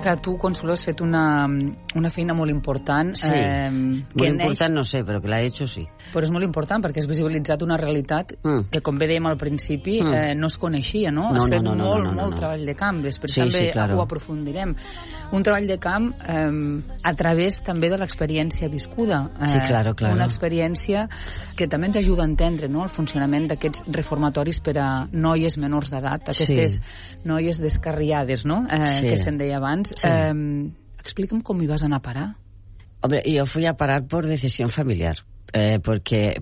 Clar, tu, Consuelo, has fet una feina molt important. Sí, molt important no sé, però que l'ha hecho sí. Però és molt important perquè has visibilitzat una realitat que, com bé dèiem al principi, no es coneixia, no? Has fet molt treball de camp, després també ho aprofundirem. Un treball de camp a través també de l'experiència viscuda. Sí, claro. Una experiència que també ens ajuda a entendre, no?, el funcionament d'aquests reformatoris per a noies menors d'edat, aquestes noies descarriades, no?, que se'n deia abans. Explica'm com hi vas anar a parar. Hombre, yo fui a parar por decisión familiar. Porque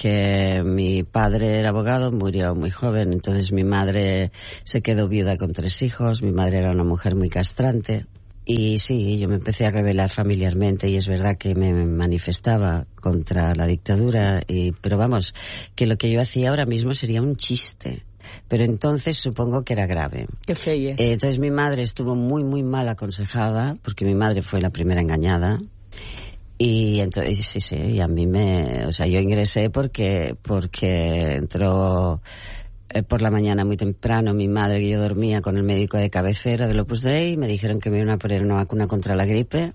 mi padre era abogado, murió muy joven, entonces mi madre se quedó viuda con 3 hijos, mi madre era una mujer muy castrante, y sí, yo me empecé a rebelar familiarmente, y es verdad que me manifestaba contra la dictadura, pero vamos, que lo que yo hacía ahora mismo sería un chiste. Pero entonces supongo que era grave. ¿Qué feyes? Entonces mi madre estuvo muy, muy mal aconsejada, porque mi madre fue la primera engañada. Y entonces, sí, y a mí yo ingresé porque entró por la mañana muy temprano mi madre, que yo dormía con el médico de cabecera del Opus Dei, y me dijeron que me iban a poner una vacuna contra la gripe.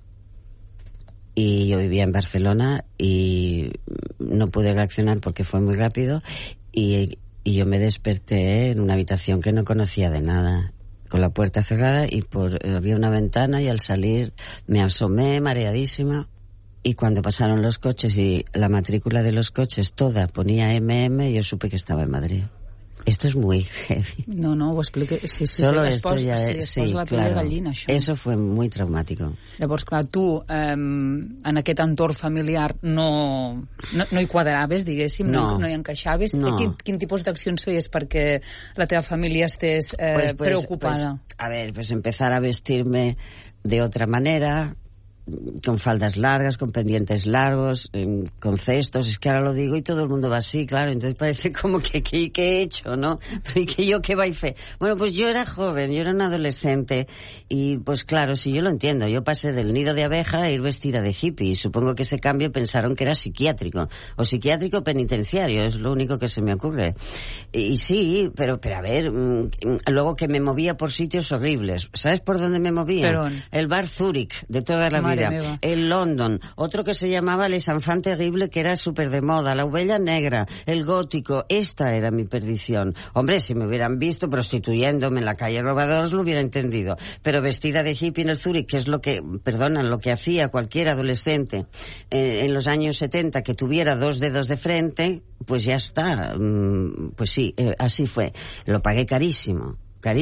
Y yo vivía en Barcelona y no pude reaccionar porque fue muy rápido, y yo me desperté en una habitación que no conocía de nada, con la puerta cerrada, y había una ventana, y al salir me asomé mareadísima. Y cuando pasaron los coches y la matrícula de los coches toda ponía MM, yo supe que estaba en Madrid. Esto es muy heavy. No, ho explique. Solo esto ya es, sí, la pell de gallina, això. Eso fue muy traumático. Llavors, clar, tu en aquest entorn familiar no hi quadraves, diguéssim, no hi encaixaves. No. Quin tipus d'accions feies perquè la teva família estés preocupada? Pues empezar a vestirme de otra manera, con faldas largas, con pendientes largos, con cestos. Es que ahora lo digo y todo el mundo va así, claro, entonces parece como que he hecho, ¿no? Pero que yo qué va y fe. Bueno, pues yo era joven, yo era una adolescente, y pues claro, sí, yo lo entiendo, yo pasé del nido de abeja a ir vestida de hippie, y supongo que ese cambio pensaron que era psiquiátrico, o psiquiátrico penitenciario, es lo único que se me ocurre. Y sí, pero a ver, luego que me movía por sitios horribles. ¿Sabes por dónde me movía? ¿Pero? El bar Zurich de toda la vida. El London, otro que se llamaba Les Enfants Terribles, que era súper de moda, la Ovella Negra, el gótico. Esta era mi perdición. Hombre, si me hubieran visto prostituyéndome en la calle Robadores lo hubiera entendido, pero vestida de hippie en el Zurich, que es lo que hacía cualquier adolescente en los años 70, que tuviera 2 dedos de frente, pues ya está. Pues sí, así fue. Lo pagué carísimo.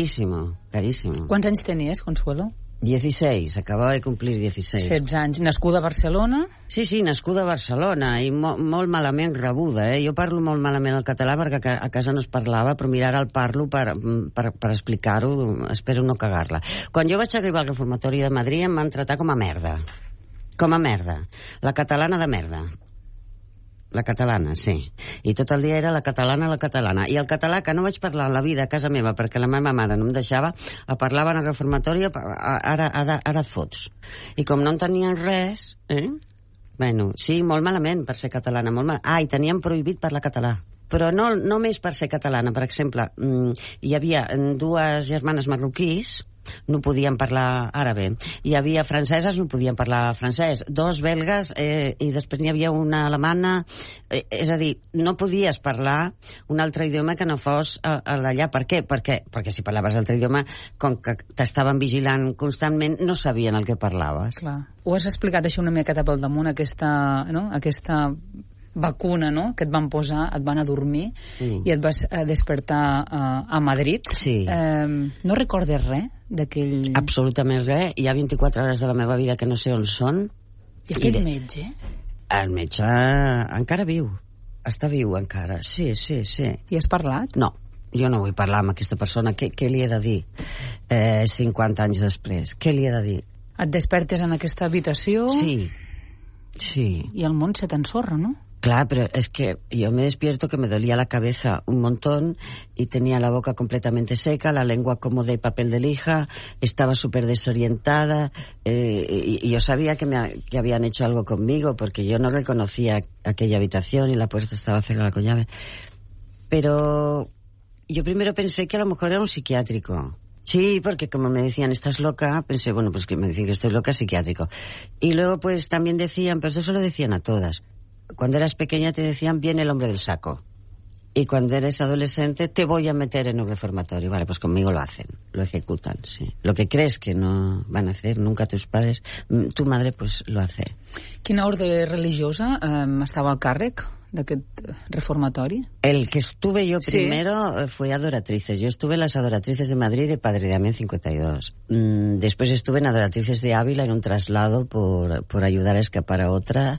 Quants anys tenies, Consuelo? 16, acabava de complir 16. 16 anys. Nascuda a Barcelona? Sí, nascuda a Barcelona, i molt malament rebuda, Jo parlo molt malament el català perquè a casa no es parlava, però mira, ara el parlo per explicar-ho, espero no cagar-la. Quan jo vaig arribar al Reformatori de Madrid em van tratar com a merda. La catalana de merda. La catalana, sí. I tot el dia era la catalana. I el català, que no vaig parlar a la vida a casa meva perquè la meva mare no em deixava, a parlava en el reformatori, ara et fots. I com no en tenien res, Bueno, sí, molt malament per ser catalana, molt mal. I tenien prohibit parlar català. Però no només per ser catalana. Per exemple, hi havia 2 germanes marroquís, no podien parlar àrabe. Hi havia franceses, no podien parlar francès. 2 belgues, i després n'hi havia una alemana. És a dir, no podies parlar un altre idioma que no fos d'allà. Per què? Perquè si parlaves altre idioma, com que t'estaven vigilant constantment, no sabien el que parlaves. Clar. Ho has explicat això una miqueta pel damunt, aquesta vacuna, no?, que et van posar, et van adormir i et vas despertar a Madrid. Sí. No recordes res d'aquell... Absolutament res. Hi ha 24 hores de la meva vida que no sé on són. I aquell metge? El metge encara viu. Està viu encara. Sí. I has parlat? No. Jo no vull parlar amb aquesta persona. Què li he de dir 50 anys després? Què li he de dir? Et despertes en aquesta habitació... Sí. I el món se t'ensorra, no? Claro, pero es que yo me despierto que me dolía la cabeza un montón y tenía la boca completamente seca, la lengua como de papel de lija, estaba súper desorientada, y yo sabía que habían hecho algo conmigo porque yo no reconocía aquella habitación y la puerta estaba cerrada con llave. Pero yo primero pensé que a lo mejor era un psiquiátrico. Sí, porque como me decían, estás loca, pensé, bueno, pues que me dicen que estoy loca, psiquiátrico. Y luego pues también decían, pero eso lo decían a todas. Cuando eras pequeña te decían, viene el hombre del saco. Y cuando eres adolescente, te voy a meter en un reformatorio. Vale, pues conmigo lo hacen, lo ejecutan, sí. Lo que crees que no van a hacer nunca tus padres, tu madre pues lo hace. Quina ordre religiosa estava al càrrec d'aquest reformatori? El que estuve yo primero fue Adoratrices. Yo estuve en las Adoratrices de Madrid de Padre Damián 52. Después estuve en Adoratrices de Ávila en un traslado por ayudar a escapar a otra.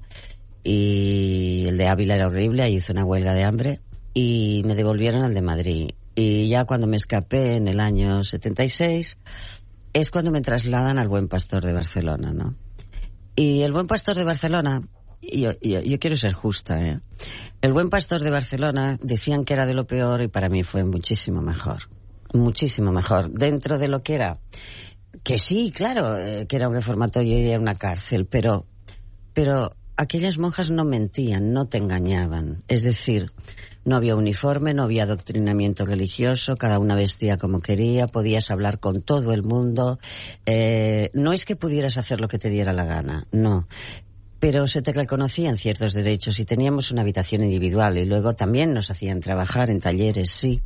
Y el de Ávila era horrible, ahí hizo una huelga de hambre. Y me devolvieron al de Madrid. Y ya cuando me escapé en el año 76, es cuando me trasladan al Buen Pastor de Barcelona, ¿no? Y el Buen Pastor de Barcelona, yo quiero ser justa, ¿eh? El Buen Pastor de Barcelona decían que era de lo peor y para mí fue muchísimo mejor. Muchísimo mejor. Dentro de lo que era, que sí, claro, que era un reformatorio y era una cárcel, pero aquellas monjas no mentían, no te engañaban. Es decir, no había uniforme, no había adoctrinamiento religioso, cada una vestía como quería, podías hablar con todo el mundo. No es que pudieras hacer lo que te diera la gana, no. Pero se te reconocían ciertos derechos y teníamos una habitación individual y luego también nos hacían trabajar en talleres, sí.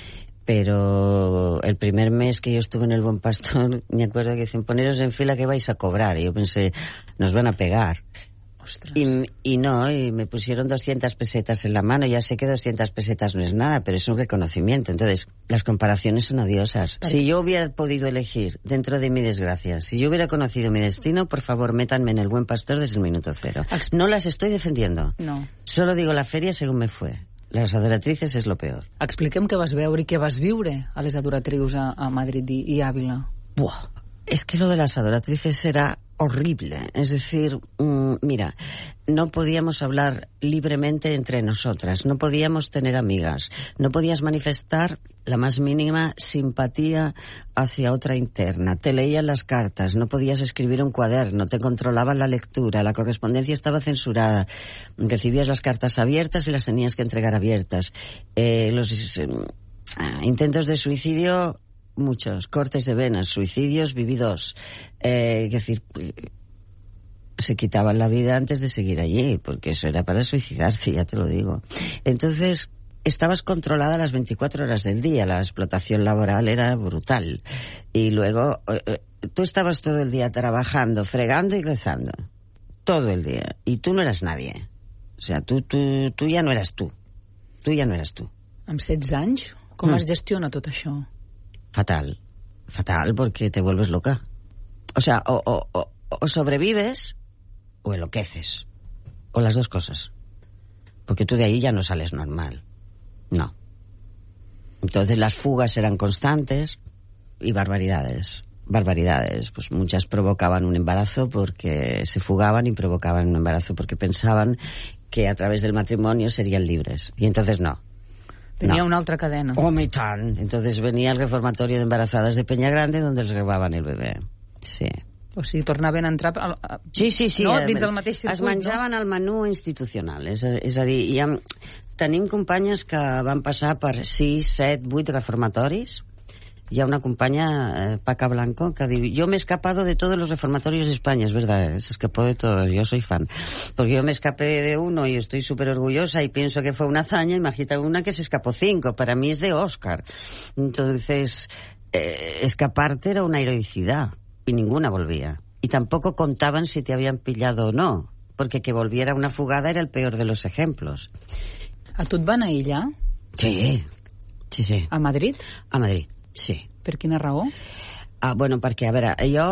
Pero el primer mes que yo estuve en el Buen Pastor, me acuerdo que dicen, poneros en fila que vais a cobrar. Y yo pensé, nos van a pegar. Y me pusieron 200 pesetas en la mano. Ya sé que 200 pesetas no es nada, pero es un reconocimiento. Entonces, las comparaciones son odiosas. Si yo hubiera podido elegir dentro de mi desgracia, si yo hubiera conocido mi destino, por favor, métanme en el Buen Pastor desde el minuto cero. No las estoy defendiendo. No. Solo digo la feria según me fue. Les Adoratrices és lo peor. Expliquem què vas veure i què vas viure a les Adoratrius a Madrid i Ávila. Buah, es que lo de las Adoratrices era horrible. Es decir, mira, no podíamos hablar libremente entre nosotras, no podíamos tener amigas, no podías manifestar la más mínima simpatía hacia otra interna, te leían las cartas, no podías escribir un cuaderno, te controlaban la lectura, la correspondencia estaba censurada, recibías las cartas abiertas y las tenías que entregar abiertas. Los intentos de suicidio, muchos, cortes de venas, suicidios vividos, es decir, se quitaban la vida antes de seguir allí, porque eso era para suicidarse, ya te lo digo. Entonces, estabas controlada las 24 horas del día, la explotación laboral era brutal. Y luego, tú estabas todo el día trabajando, fregando y rezando, todo el día, y tú no eras nadie. O sea, tú ja no eras tu. Tu ja no eras tu. Amb 16 anys, com es gestiona tot això? Fatal, porque te vuelves loca. O sea, o sobrevives o enloqueces. O las dos cosas. Porque tú de ahí ya no sales normal. No. Entonces las fugas eran constantes y barbaridades. Pues muchas provocaban un embarazo porque se fugaban y provocaban un embarazo porque pensaban que a través del matrimonio serían libres. Y entonces no. Tenía una otra cadena. Home, i tant. Entonces venía el reformatorio de embarazadas de Peña Grande donde les robaban el bebé. Sí. O sigui, tornaven a entrar... Sí. No? Dins del mateix circuit, es menjaven al menú institucional. És a dir, tenim companyes que van passar per 6, 7, 8 reformatoris. Hi ha una companya, Paca Blanco, que diu, yo me he escapado de todos los reformatorios de España. Es verdad, se escapó de todos, yo soy fan. Porque yo me escapé de uno y estoy súper orgullosa y pienso que fue una hazaña. Imagínate una que se escapó 5, para mí es de Oscar. Entonces, escaparte era una heroicidad y ninguna volvía. Y tampoco contaban si te habían pillado o no, porque que volviera una fugada era el peor de los ejemplos. A tu et van aïllar? Sí. A Madrid? A Madrid. Sí. Per quina raó? Bueno, perquè, a veure,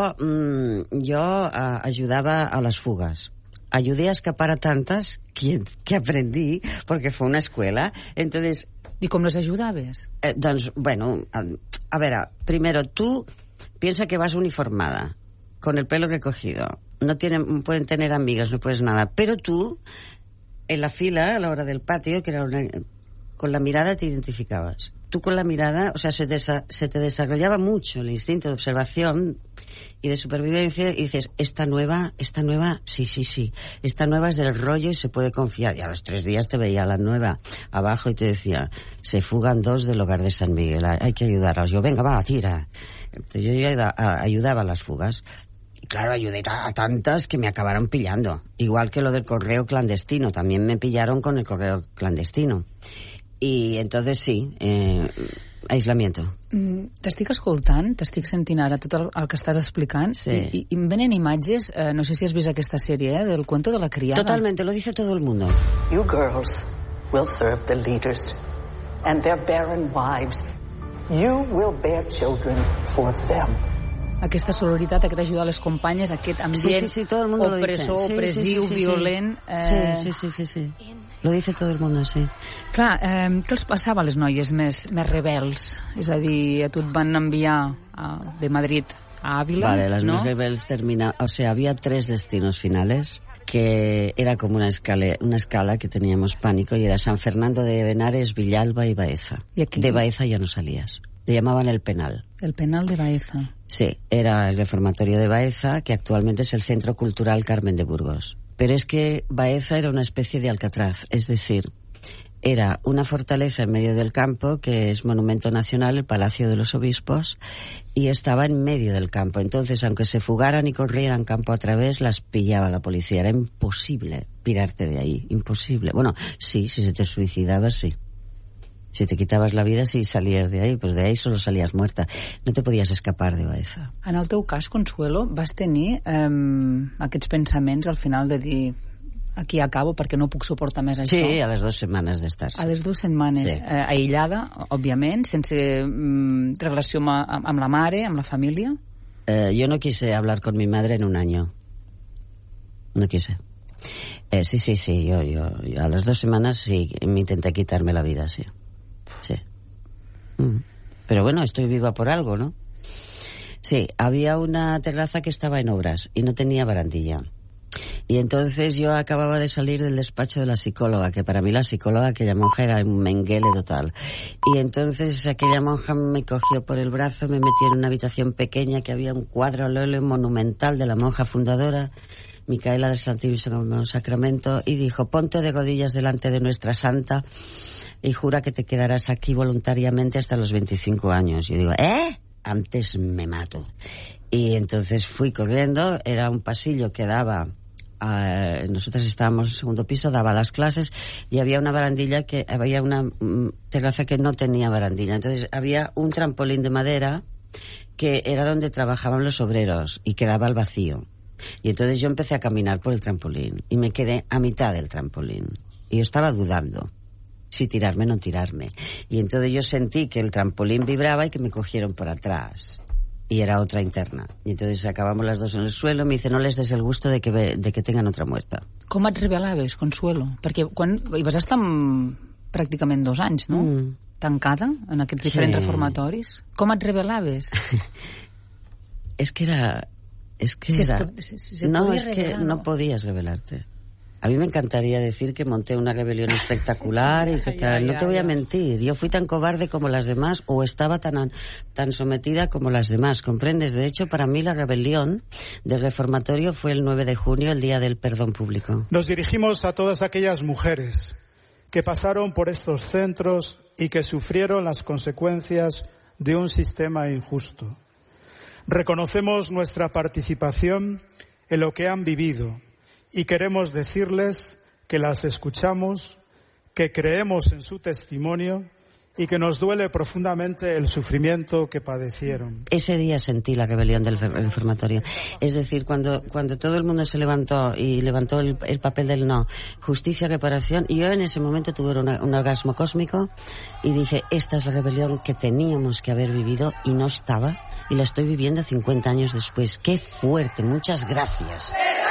jo ayudaba a las fugas. Ayudé a escapar a tantas que aprendí, porque fue una escuela. Entonces... ¿Y cómo les ayudabas? Doncs, bueno, a ver, primero, tú piensa que vas uniformada, con el pelo recogido. No pueden tener amigas, no puedes nada. Pero tú, en la fila, a la hora del patio, que era con la mirada te identificabas. Tú con la mirada, o sea, se te desarrollaba mucho el instinto de observación y de supervivencia y dices, esta nueva, sí, esta nueva es del rollo y se puede confiar. Y a los 3 días te veía la nueva abajo y te decía, se fugan 2 del hogar de San Miguel, hay que ayudarlos. Yo, venga, va, tira. Entonces yo ayudaba a las fugas. Y claro, ayudé a tantas que me acabaron pillando. Igual que lo del correo clandestino. También me pillaron con el correo clandestino. I entonces sí, aislamiento. T'estic escoltant, t'estic sentint ara tot el que estàs explicant, i em venen imatges, no sé si has vist aquesta sèrie, del cuento de la criada. Totalmente, lo dice todo el mundo. You girls will serve the leaders and their barren wives. You will bear children for them. Aquesta sororitat, aquest ajudar les companyes, aquest ambient opressor, opressiu, violent... Sí. Lo dice todo el mundo, sí. Clar, què els passava a les noies més rebels? És a dir, a tu et van enviar de Madrid a Ávila, vale, las más rebels o sea, había 3 destinos finales, que era como una escala que teníamos pánico, y era San Fernando de Henares, Villalba y Baeza. ¿Y aquí? De Baeza ya no salías. Le llamaban el penal. El penal de Baeza. Sí, era el reformatorio de Baeza, que actualmente es el Centro Cultural Carmen de Burgos. Pero es que Baeza era una especie de Alcatraz, es decir, era una fortaleza en medio del campo, que es monumento nacional, el Palacio de los Obispos, y estaba en medio del campo. Entonces, aunque se fugaran y corrieran campo a través, las pillaba la policía. Era imposible pirarte de ahí, imposible. Bueno, sí, si se te suicidabas, sí. Si te quitabas la vida, sí salías de ahí, pero de ahí solo salías muerta. No te podías escapar de Baeza. En el teu cas, Consuelo, vas tenir aquests pensaments al final de dir aquí acabo perquè no puc suportar més això? Sí, a les 2 setmanes d'estar. A les 2 setmanes. Sí. Aïllada, òbviament, sense relació amb la mare, amb la família? Yo no quise hablar con mi madre en un año. No quise. Sí. Yo a las 2 semanas sí me intenté quitarme la vida, sí. Sí. Pero bueno, estoy viva por algo, ¿no? Sí, había una terraza que estaba en obras y no tenía barandilla. Y entonces yo acababa de salir del despacho de la psicóloga, que para mí la psicóloga, aquella monja, era un menguele total. Y entonces aquella monja me cogió por el brazo, me metió en una habitación pequeña que había un cuadro al óleo monumental de la monja fundadora, Micaela del Santísimo Sacramento, y dijo: ponte de rodillas delante de nuestra santa y jura que te quedarás aquí voluntariamente hasta los 25 años. Yo digo, antes me mato. Y entonces fui corriendo, era un pasillo que daba, nosotros estábamos en el segundo piso, daba las clases, y había una barandilla, que había una terraza que no tenía barandilla. Entonces había un trampolín de madera que era donde trabajaban los obreros y quedaba al vacío. Y entonces yo empecé a caminar por el trampolín y me quedé a mitad del trampolín. Y yo estaba dudando si tirarme o no tirarme. Y entonces yo sentí que el trampolín vibraba y que me cogieron por atrás. Y era otra interna. Y entonces acabamos las 2 en el suelo. Me dice, no les des el gusto de que tengan otra muerta. Com et rebel·laves, Consuelo? Perquè hi vas estar pràcticament 2 anys, no? Tancada en aquests diferents reformatoris. Com et rebel·laves? Es que no podías rebelarte. A mí me encantaría decir que monté una rebelión espectacular y que tal. No te voy a mentir. Yo fui tan cobarde como las demás, o estaba tan sometida como las demás, ¿comprendes? De hecho, para mí la rebelión del reformatorio fue el 9 de junio, el día del perdón público. Nos dirigimos a todas aquellas mujeres que pasaron por estos centros y que sufrieron las consecuencias de un sistema injusto. Reconocemos nuestra participación en lo que han vivido y queremos decirles que las escuchamos, que creemos en su testimonio y que nos duele profundamente el sufrimiento que padecieron. Ese día sentí la rebelión del reformatorio. Es decir, cuando todo el mundo se levantó y levantó el papel del no, justicia, reparación, y yo en ese momento tuve un orgasmo cósmico y dije, esta es la rebelión que teníamos que haber vivido y no estaba, y la estoy viviendo 50 años después. ¡Qué fuerte! Muchas gracias.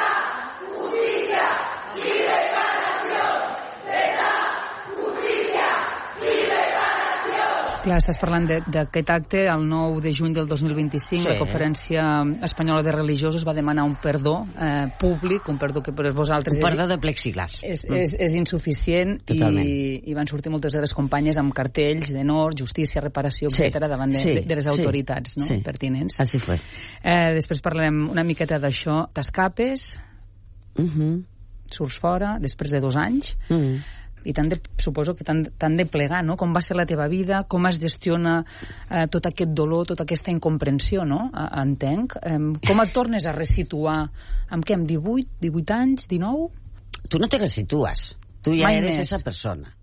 Clar, estàs parlant d'aquest acte el 9 de juny del 2025, sí. La Conferència Espanyola de Religiosos va demanar un perdó públic, un perdó que per vosaltres... Un perdó de plexiglas. És insuficient. I van sortir moltes de les companyes amb cartells d'honor, justícia, reparació, etc. davant de les autoritats pertinents. Així fue. Després parlarem una miqueta d'això. T'escapes, surts fora, després de 2 anys... i suposo que t'han de plegar, no? Com va ser la teva vida, com es gestiona tot aquest dolor, tota aquesta incomprensió, no? Entenc. Com et tornes a resituar? Amb què? Amb 18 anys, 19? Tu no te resitúas. Tú ya eres esa persona.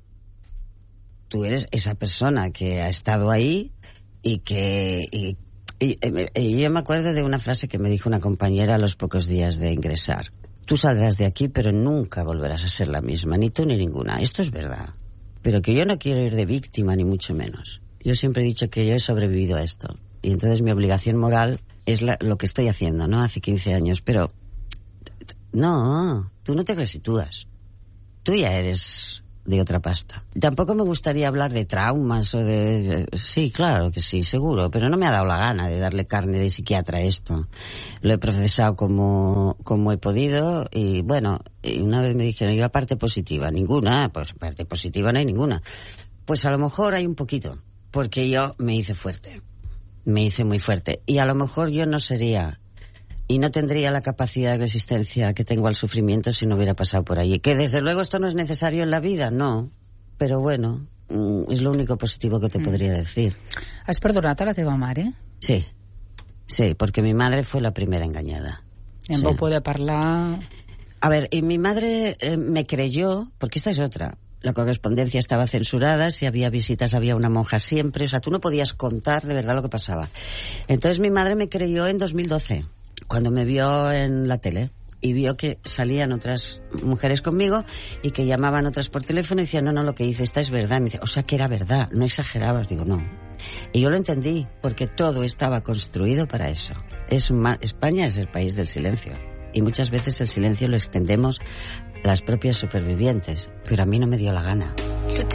Tú eres esa persona que ha estado ahí y que... Y yo me acuerdo de una frase que me dijo una compañera a los pocos días de ingresar. Tú saldrás de aquí, pero nunca volverás a ser la misma, ni tú ni ninguna. Esto es verdad. Pero que yo no quiero ir de víctima, ni mucho menos. Yo siempre he dicho que yo he sobrevivido a esto. Y entonces mi obligación moral es lo que estoy haciendo, ¿no? Hace 15 años. Pero no, tú no te resitúas. Tú ya eres de otra pasta. Tampoco me gustaría hablar de traumas o de... Sí, claro que sí, seguro, pero no me ha dado la gana de darle carne de psiquiatra a esto. Lo he procesado como he podido y bueno, y una vez me dijeron, ¿y la parte positiva? Ninguna, pues parte positiva no hay ninguna. Pues a lo mejor hay un poquito, porque yo me hice fuerte, me hice muy fuerte y a lo mejor yo no sería... Y no tendría la capacidad de resistencia que tengo al sufrimiento si no hubiera pasado por allí. Que desde luego esto no es necesario en la vida, no. Pero bueno, es lo único positivo que te podría decir. ¿Has perdonat a la teva mare? Sí, porque mi madre fue la primera engañada. En vau poder parlar... A ver, y mi madre me creyó, porque esta es otra. La correspondencia estaba censurada, si había visitas había una monja siempre, o sea, tú no podías contar de verdad lo que pasaba. Entonces mi madre me creyó en 2012. Cuando me vio en la tele y vio que salían otras mujeres conmigo y que llamaban otras por teléfono y decían, no, lo que dice esta es verdad. Y me dice, o sea que era verdad, no exagerabas. Digo, no. Y yo lo entendí, porque todo estaba construido para eso. España es el país del silencio. Y muchas veces el silencio lo extendemos a las propias supervivientes. Pero a mí no me dio la gana.